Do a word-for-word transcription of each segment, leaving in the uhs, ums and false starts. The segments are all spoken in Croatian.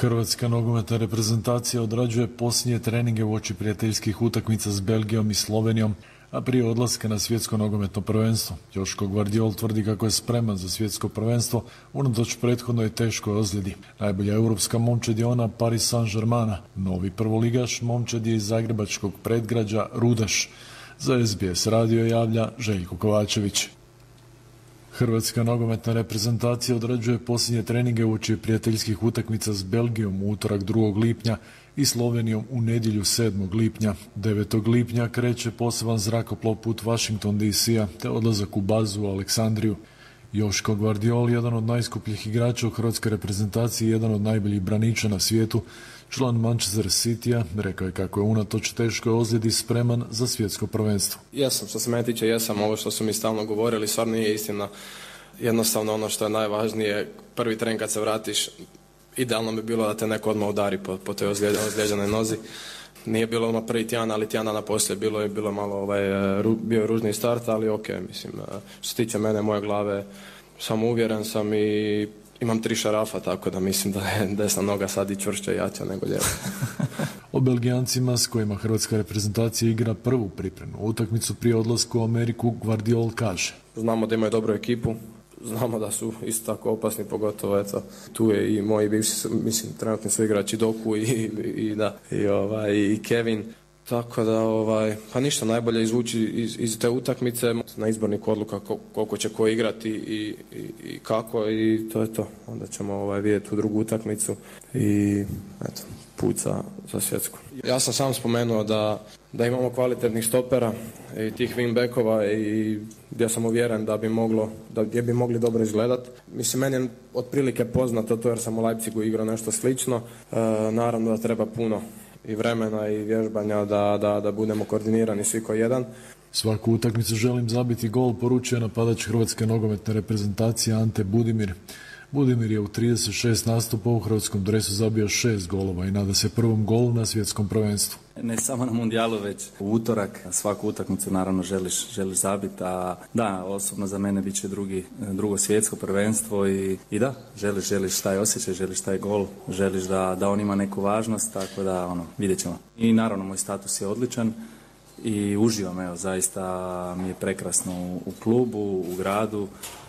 Hrvatska nogometna reprezentacija odrađuje posljednje treninge uoči prijateljskih utakmica s Belgijom i Slovenijom, a prije odlaska na svjetsko nogometno prvenstvo. Joško Gvardiol tvrdi kako je spreman za svjetsko prvenstvo unatoč prethodnoj teškoj ozljedi. Najbolja europska momčad je ona Paris Saint-Germaina. Novi prvoligaš momčad je iz zagrebačkog predgrađa Rudaš. Za S B S radio javlja Željko Kovačević. Hrvatska nogometna reprezentacija odrađuje posljednje treninge uoči prijateljskih utakmica s Belgijom u utorak drugog lipnja i Slovenijom u nedjelju sedmog lipnja. devetog lipnja kreće poseban zrakoplov put Washington D C-a te odlazak u bazu u Aleksandriju. Joško Gvardiol, jedan od najskupljih igrača u hrvatskoj reprezentaciji i jedan od najboljih braniča na svijetu, član Manchester City-a, rekao je kako je unatoč teškoj ozljedi spreman za svjetsko prvenstvo. Jesam, što se mene tiče, jesam. Ovo što su mi stalno govorili stvarno nije istina. Jednostavno ono što je najvažnije, prvi tren kad se vratiš, idealno bi bilo da te neko odmah udari po, po toj ozlijeđenoj nozi. Nije bilo odmah prvi tjedan, ali tjedan dana poslije bilo je bilo malo ovaj, bio je ružni start, ali ok, mislim, što se tiče mene, moje glave, sam uvjeren sam i imam tri šarafa, tako da mislim da je desna noga sad i čvršća i jača nego lijeva. O Belgijancima s kojima hrvatska reprezentacija igra prvu pripremnu utakmicu prije odlaska u Ameriku Gvardiol kaže: Znamo da imaju dobru ekipu, znamo da su isto tako opasni, pogotovo eto, tu je i moji bivši, mislim, trenutni su igrači Doku i, i, i, da, i, ovaj, i Kevin. Tako da, ovaj, pa ništa, najbolje izvući iz, iz te utakmice, na izbornik odluka koliko će ko igrati i, i, i kako, i to je to. Onda ćemo ovaj, vidjeti tu drugu utakmicu i eto, put za, za svjetsku. Ja sam sam spomenuo da, da imamo kvalitetnih stopera i tih wingbackova i gdje sam uvjeren da bi moglo, da gdje bi mogli dobro izgledati. Mislim, meni je otprilike poznato to jer sam u Leipzigu igrao nešto slično. E, naravno da treba puno i vremena i vježbanja da, da, da budemo koordinirani svi ko jedan. Svaku utakmicu želim zabiti gol, poručuje napadač hrvatske nogometne reprezentacije Ante Budimir. Budimir je u trideset šest nastupa u hrvatskom dresu zabio šest golova i nada se prvom golu na svjetskom prvenstvu. Ne samo na mundijalu, već u utorak. Svaku utakmicu naravno želiš, želiš zabiti, a da, osobno za mene bit će drugi, drugo svjetsko prvenstvo i, i da, želiš, želiš taj osjećaj, želiš taj gol, želiš da, da on ima neku važnost, tako da ono, vidjet ćemo. I naravno moj status je odličan i uživam, evo, zaista mi je prekrasno u, u klubu, u gradu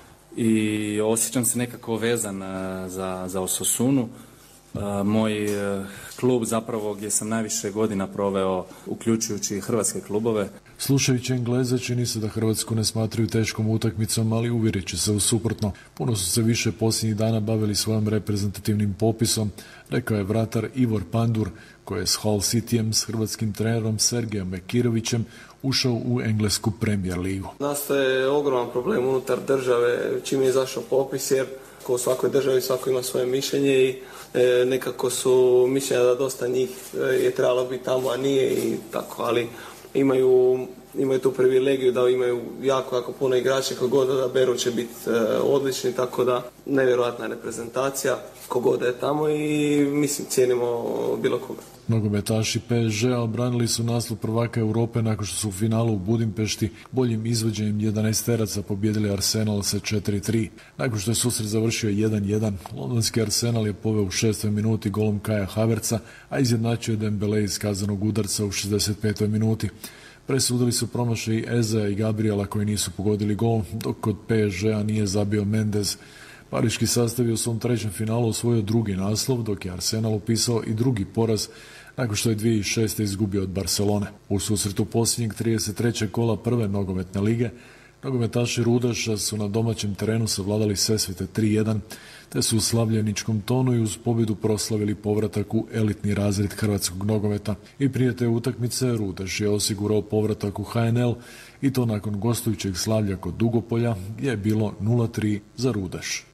i osjećam se nekako vezan za, za Osasunu. Moj klub zapravo gdje sam najviše godina proveo uključujući hrvatske klubove. Slušajući Engleze čini se da Hrvatsku ne smatraju teškom utakmicom, ali uvjerit će se u suprotno. Puno su se više posljednjih dana bavili svojim reprezentativnim popisom, rekao je vratar Ivor Pandur, koji je s Hull Cityjem s hrvatskim trenerom Sergejom Mekirovićem ušao u englesku Premier ligu. Nastaje ogroman problem unutar države čim je izašao popis, jer ko u svakoj državi svako ima svoje mišljenje i e, nekako su mišljenja da dosta njih je trebalo biti tamo, a nije i tako, ali imaju, imaju tu privilegiju da imaju jako, jako puno igrača, kogod da beru će biti e, odlični, tako da nevjerojatna reprezentacija kogod je tamo i mislim cijenimo bilo koga. Nogometaši P S G-a obranili su naslov prvaka Europe nakon što su u finalu u Budimpešti boljim izvođenjem jedanaesteraca pobijedili Arsenal sa četiri tri. Nakon što je susret završio jedan jedan, londonski Arsenal je poveo u šestoj minuti golom Kaja Havertza, a izjednačio je Dembele iz kazanog udarca u šezdeset petoj minuti. Presudili su promašaj Ezea i Gabriela koji nisu pogodili gol, dok kod P S G-a nije zabio Mendez. Pariški sastav je u svom trećem finalu osvojio drugi naslov, dok je Arsenal upisao i drugi poraz nakon što je dvije tisuće šeste izgubio od Barcelone. U susretu posljednjeg trideset trećeg kola prve nogometne lige, nogometaši Rudaša su na domaćem terenu savladali Sesvete tri jedan, te su u slavljeničkom tonu i uz pobjedu proslavili povratak u elitni razred hrvatskog nogometa. I prije te utakmice Rudaš je osigurao povratak u H N L i to nakon gostujućeg slavlja kod Dugopolja, gdje je bilo nula tri za Rudaš.